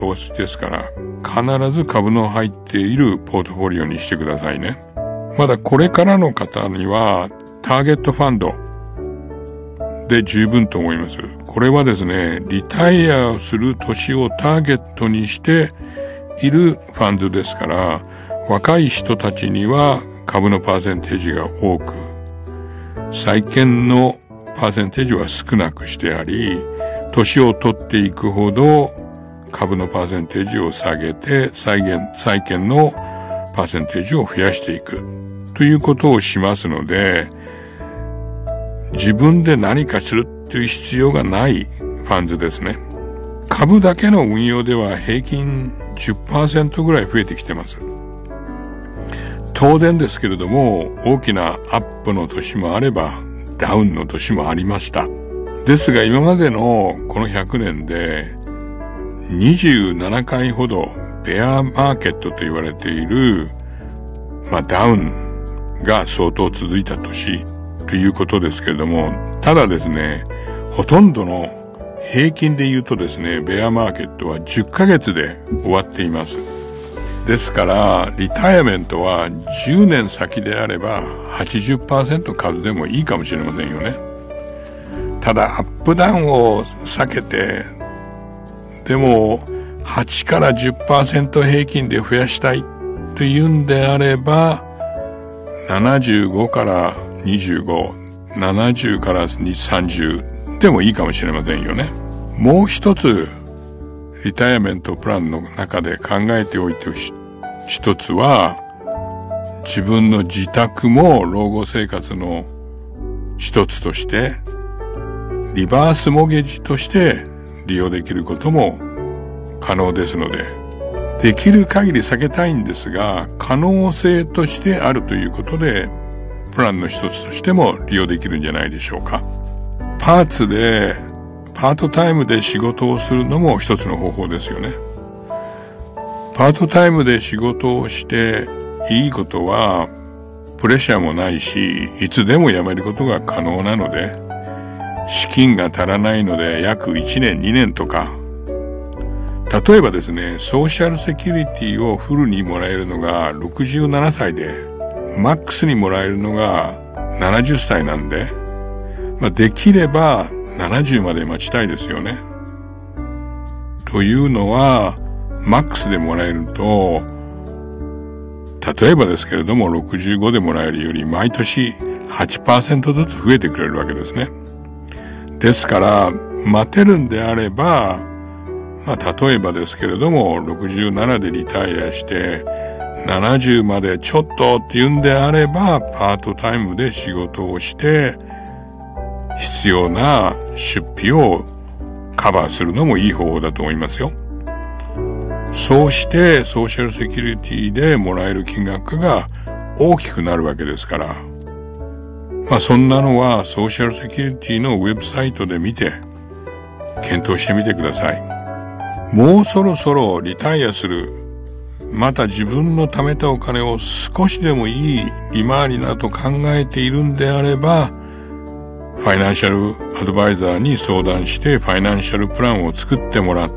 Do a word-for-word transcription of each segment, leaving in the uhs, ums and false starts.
投資ですから、必ず株の入っているポートフォリオにしてくださいね。まだこれからの方には、ターゲットファンドで十分と思います。これはですね、リタイアをする年をターゲットにしているファンドですから、若い人たちには株のパーセンテージが多く、債券のパーセンテージは少なくしてあり、年を取っていくほど株のパーセンテージを下げて、債券、債券のパーセンテージを増やしていくということをしますので、自分で何かするという必要がないファンドですね。株だけの運用では平均 じゅっパーセント ぐらい増えてきてます。当然ですけれども、大きなアップの年もあればダウンの年もありました。ですが今までのこのひゃくねんでにじゅうななかいほどベアマーケットと言われている、まあ、ダウンが相当続いた年ということですけれども、ただですね、ほとんどの平均で言うとですね、ベアマーケットはじゅっかげつで終わっています。ですから、リタイアメントはじゅうねん先であれば はちじゅっパーセント 株でもいいかもしれませんよね。ただ、アップダウンを避けて、でもはちからじゅっパーセント 平均で増やしたいというんであれば、ななじゅうごからにじゅうご、ななじゅうからさんじゅうでもいいかもしれませんよね。もう一つ、リタイアメントプランの中で考えておいて一つは、自分の自宅も老後生活の一つとして、リバースモゲージとして利用できることも可能ですので、できる限り避けたいんですが、可能性としてあるということで、プランの一つとしても利用できるんじゃないでしょうか。パーツで、パートタイムで仕事をするのも一つの方法ですよね。パートタイムで仕事をしていいことは、プレッシャーもないし、いつでも辞めることが可能なので、資金が足らないので約いちねんにねんとか、例えばですね、ソーシャルセキュリティをフルにもらえるのがろくじゅうななさいで、マックスにもらえるのがななじゅっさいなんで、まあ、できればななじゅうまで待ちたいですよね。というのは、マックスでもらえると、例えばですけれどもろくじゅうごでもらえるより毎年 はちパーセント ずつ増えてくれるわけですね。ですから、待てるんであれば、まあ、例えばですけれども、ろくじゅうななでリタイアして、ななじゅうまでちょっとっていうんであれば、パートタイムで仕事をして、必要な出費をカバーするのもいい方法だと思いますよ。そうして、ソーシャルセキュリティでもらえる金額が大きくなるわけですから、まあそんなのはソーシャルセキュリティのウェブサイトで見て、検討してみてください。もうそろそろリタイアする。また自分の貯めたお金を少しでもいい利回りだと考えているんであれば、ファイナンシャルアドバイザーに相談してファイナンシャルプランを作ってもらって、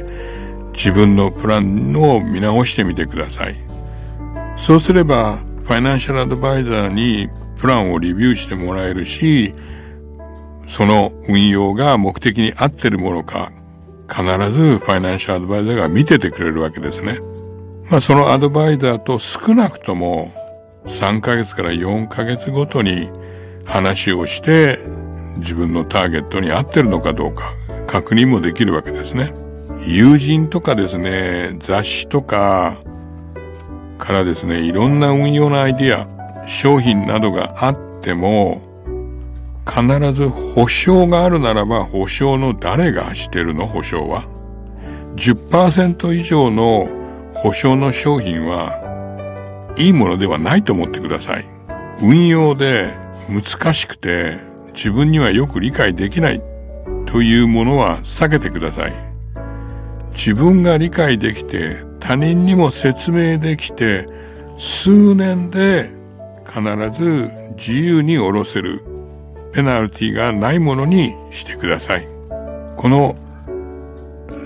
自分のプランを見直してみてください。そうすれば、ファイナンシャルアドバイザーにプランをレビューしてもらえるし、その運用が目的に合っているものか、必ずファイナンシャルアドバイザーが見ててくれるわけですね。まあそのアドバイザーと少なくともさんかげつからよんかげつごとに話をして自分のターゲットに合ってるのかどうか確認もできるわけですね。友人とかですね、雑誌とかからですね、いろんな運用のアイディア、商品などがあっても必ず保証があるならば保証の誰がしてるの保証は じゅっパーセント 以上の保証の商品はいいものではないと思ってください。運用で難しくて自分にはよく理解できないというものは避けてください。自分が理解できて他人にも説明できて数年で必ず自由に下ろせるペナルティがないものにしてください。この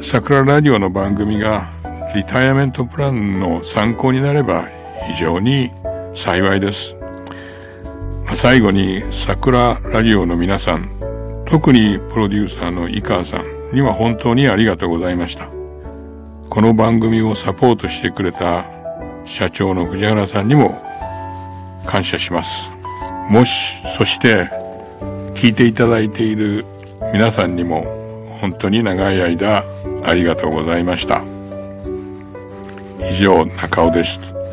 桜ラジオの番組がリタイアメントプランの参考になれば非常に幸いです。まあ、最後に桜ラジオの皆さん、特にプロデューサーの井川さんには本当にありがとうございました。この番組をサポートしてくれた社長の藤原さんにも感謝します。もし、そして聞いていただいている皆さんにも本当に長い間ありがとうございました。以上、中尾です。